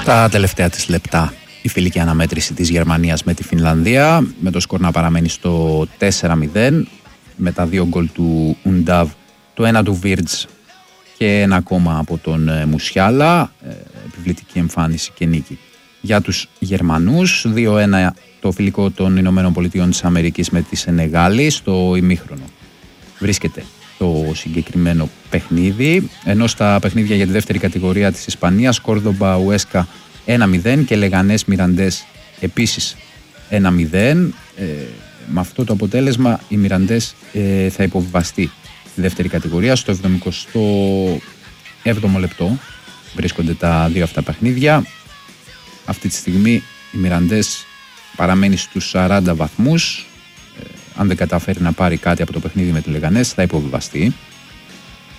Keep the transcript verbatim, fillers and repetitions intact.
Στα τελευταία της λεπτά η φιλική αναμέτρηση της Γερμανίας με τη Φινλανδία, με το σκορ να παραμένει στο τέσσερα μηδέν, με τα δύο γκολ του Ουντάβ, το ένα του Βίρτς και ένα ακόμα από τον Μουσιάλα. Επιβλητική εμφάνιση και νίκη για τους Γερμανούς. δύο ένα το φιλικό των Ηνωμένων Πολιτειών της Αμερικής με τη Σενεγάλη. Στο ημίχρονο βρίσκεται το συγκεκριμένο παιχνίδι, ενώ στα παιχνίδια για τη δεύτερη κατηγορία της Ισπανίας, Κόρδομπα Ουέσκα ένα μηδέν και Λεγανές Μιραντές επίσης ένα μηδέν. Ε, με αυτό το αποτέλεσμα οι Μιραντές ε, θα υποβιβαστεί στη δεύτερη κατηγορία. Στο εβδομηκοστό έβδομο λεπτό βρίσκονται τα δύο αυτά παιχνίδια. Αυτή τη στιγμή οι Μιραντές παραμένει στους σαράντα βαθμούς. Ε, αν δεν καταφέρει να πάρει κάτι από το παιχνίδι με τη Λεγανές θα υποβιβαστεί.